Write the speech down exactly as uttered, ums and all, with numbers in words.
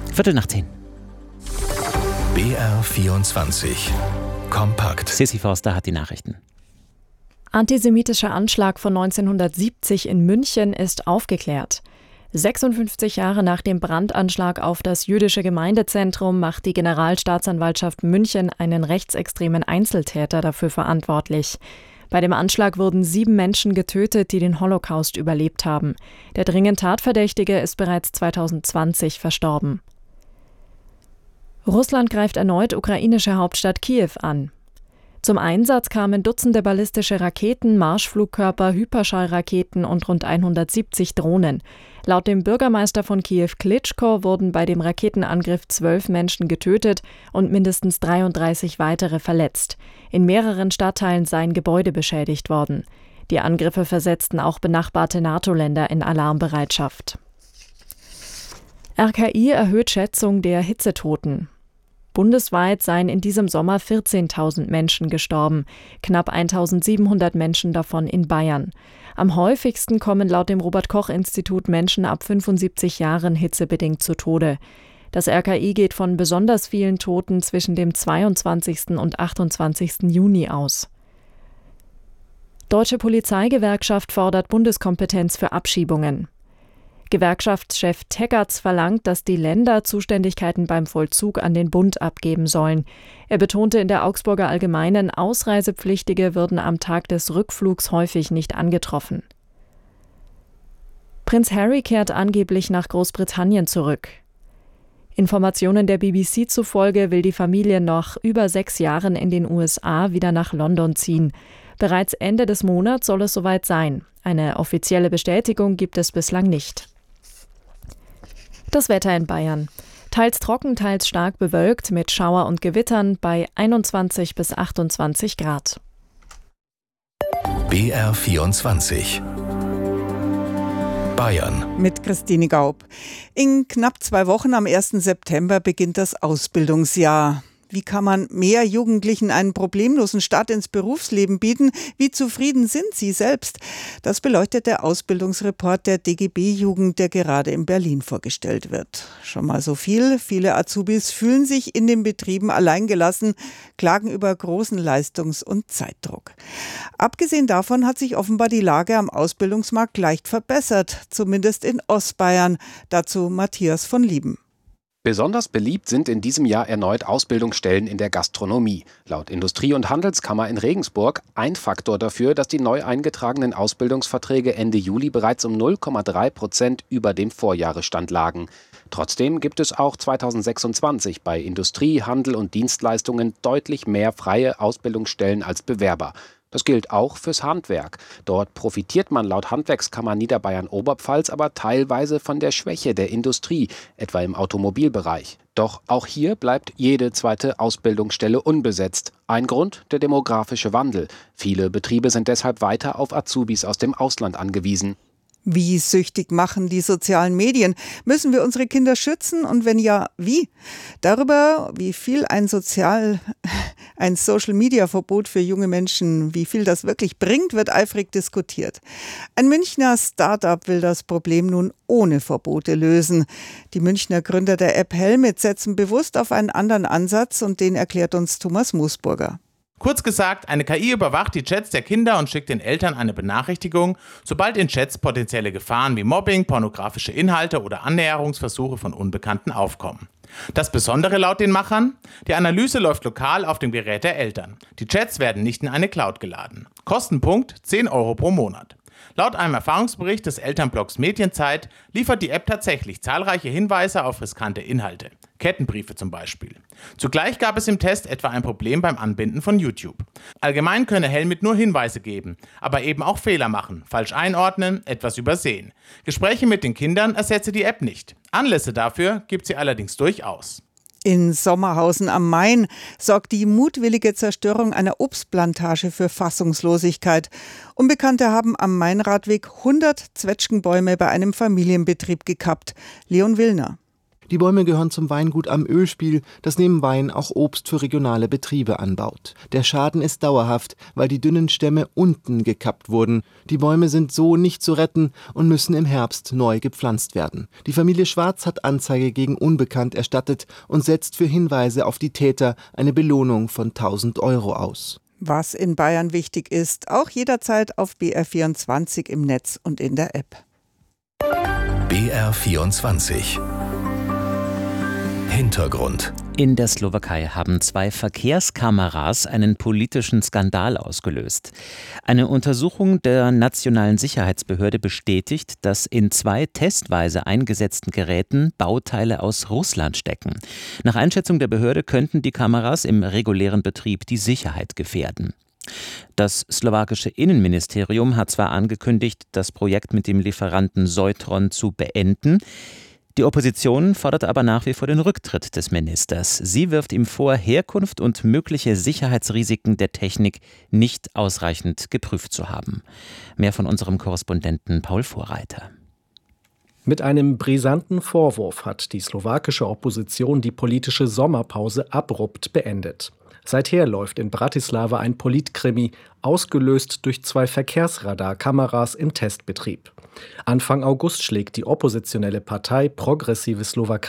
Viertel nach zehn. B R vierundzwanzig. Kompakt. Sissi Forster hat die Nachrichten. Antisemitischer Anschlag von neunzehnhundertsiebzig in München ist aufgeklärt. sechsundfünfzig Jahre nach dem Brandanschlag auf das jüdische Gemeindezentrum macht die Generalstaatsanwaltschaft München einen rechtsextremen Einzeltäter dafür verantwortlich. Bei dem Anschlag wurden sieben Menschen getötet, die den Holocaust überlebt haben. Der dringend Tatverdächtige ist bereits zweitausendzwanzig verstorben. Russland greift erneut ukrainische Hauptstadt Kiew an. Zum Einsatz kamen Dutzende ballistische Raketen, Marschflugkörper, Hyperschallraketen und rund hundertsiebzig Drohnen. Laut dem Bürgermeister von Kiew Klitschko wurden bei dem Raketenangriff zwölf Menschen getötet und mindestens dreiunddreißig weitere verletzt. In mehreren Stadtteilen seien Gebäude beschädigt worden. Die Angriffe versetzten auch benachbarte NATO-Länder in Alarmbereitschaft. R K I erhöht Schätzung der Hitzetoten. Bundesweit seien in diesem Sommer vierzehntausend Menschen gestorben, knapp eintausendsiebenhundert Menschen davon in Bayern. Am häufigsten kommen laut dem Robert-Koch-Institut Menschen ab fünfundsiebzig Jahren hitzebedingt zu Tode. Das R K I geht von besonders vielen Toten zwischen dem zweiundzwanzigsten und achtundzwanzigsten Juni aus. Deutsche Polizeigewerkschaft fordert Bundeskompetenz für Abschiebungen. Gewerkschaftschef Teggerts verlangt, dass die Länder Zuständigkeiten beim Vollzug an den Bund abgeben sollen. Er betonte in der Augsburger Allgemeinen, Ausreisepflichtige würden am Tag des Rückflugs häufig nicht angetroffen. Prinz Harry kehrt angeblich nach Großbritannien zurück. Informationen der B B C zufolge will die Familie nach über sechs Jahren in den U S A wieder nach London ziehen. Bereits Ende des Monats soll es soweit sein. Eine offizielle Bestätigung gibt es bislang nicht. Das Wetter in Bayern. Teils trocken, teils stark bewölkt mit Schauer und Gewittern bei einundzwanzig bis achtundzwanzig Grad. B R vierundzwanzig. Bayern. Mit Christine Gaub. In knapp zwei Wochen am ersten September beginnt das Ausbildungsjahr. Wie kann man mehr Jugendlichen einen problemlosen Start ins Berufsleben bieten? Wie zufrieden sind sie selbst? Das beleuchtet der Ausbildungsreport der D G B-Jugend, der gerade in Berlin vorgestellt wird. Schon mal so viel. Viele Azubis fühlen sich in den Betrieben alleingelassen, klagen über großen Leistungs- und Zeitdruck. Abgesehen davon hat sich offenbar die Lage am Ausbildungsmarkt leicht verbessert, zumindest in Ostbayern. Dazu Matthias von Lieben. Besonders beliebt sind in diesem Jahr erneut Ausbildungsstellen in der Gastronomie. Laut Industrie- und Handelskammer in Regensburg ein Faktor dafür, dass die neu eingetragenen Ausbildungsverträge Ende Juli bereits um null Komma drei Prozent über dem Vorjahresstand lagen. Trotzdem gibt es auch zweitausendsechsundzwanzig bei Industrie, Handel und Dienstleistungen deutlich mehr freie Ausbildungsstellen als Bewerber. Das gilt auch fürs Handwerk. Dort profitiert man laut Handwerkskammer Niederbayern-Oberpfalz aber teilweise von der Schwäche der Industrie, etwa im Automobilbereich. Doch auch hier bleibt jede zweite Ausbildungsstelle unbesetzt. Ein Grund: der demografische Wandel. Viele Betriebe sind deshalb weiter auf Azubis aus dem Ausland angewiesen. Wie süchtig machen die sozialen Medien? Müssen wir unsere Kinder schützen? Und wenn ja, wie? Darüber, wie viel ein Sozial, ein Social-Media-Verbot für junge Menschen, wie viel das wirklich bringt, wird eifrig diskutiert. Ein Münchner Start-up will das Problem nun ohne Verbote lösen. Die Münchner Gründer der App Helmet setzen bewusst auf einen anderen Ansatz und den erklärt uns Thomas Moosburger. Kurz gesagt, eine K I überwacht die Chats der Kinder und schickt den Eltern eine Benachrichtigung, sobald in Chats potenzielle Gefahren wie Mobbing, pornografische Inhalte oder Annäherungsversuche von Unbekannten aufkommen. Das Besondere laut den Machern: die Analyse läuft lokal auf dem Gerät der Eltern. Die Chats werden nicht in eine Cloud geladen. Kostenpunkt zehn Euro pro Monat. Laut einem Erfahrungsbericht des Elternblogs Medienzeit liefert die App tatsächlich zahlreiche Hinweise auf riskante Inhalte. Kettenbriefe zum Beispiel. Zugleich gab es im Test etwa ein Problem beim Anbinden von YouTube. Allgemein könne Helmet nur Hinweise geben, aber eben auch Fehler machen, falsch einordnen, etwas übersehen. Gespräche mit den Kindern ersetze die App nicht. Anlässe dafür gibt sie allerdings durchaus. In Sommerhausen am Main sorgt die mutwillige Zerstörung einer Obstplantage für Fassungslosigkeit. Unbekannte haben am Mainradweg hundert Zwetschgenbäume bei einem Familienbetrieb gekappt. Leon Willner. Die Bäume gehören zum Weingut am Ölspiel, das neben Wein auch Obst für regionale Betriebe anbaut. Der Schaden ist dauerhaft, weil die dünnen Stämme unten gekappt wurden. Die Bäume sind so nicht zu retten und müssen im Herbst neu gepflanzt werden. Die Familie Schwarz hat Anzeige gegen Unbekannt erstattet und setzt für Hinweise auf die Täter eine Belohnung von tausend Euro aus. Was in Bayern wichtig ist, auch jederzeit auf B R vierundzwanzig im Netz und in der App. B R vierundzwanzig. Hintergrund. In der Slowakei haben zwei Verkehrskameras einen politischen Skandal ausgelöst. Eine Untersuchung der Nationalen Sicherheitsbehörde bestätigt, dass in zwei testweise eingesetzten Geräten Bauteile aus Russland stecken. Nach Einschätzung der Behörde könnten die Kameras im regulären Betrieb die Sicherheit gefährden. Das slowakische Innenministerium hat zwar angekündigt, das Projekt mit dem Lieferanten Seutron zu beenden. Die Opposition fordert aber nach wie vor den Rücktritt des Ministers. Sie wirft ihm vor, Herkunft und mögliche Sicherheitsrisiken der Technik nicht ausreichend geprüft zu haben. Mehr von unserem Korrespondenten Paul Vorreiter. Mit einem brisanten Vorwurf hat die slowakische Opposition die politische Sommerpause abrupt beendet. Seither läuft in Bratislava ein Politkrimi, ausgelöst durch zwei Verkehrsradarkameras im Testbetrieb. Anfang August schlägt die oppositionelle Partei Progressive Slowakei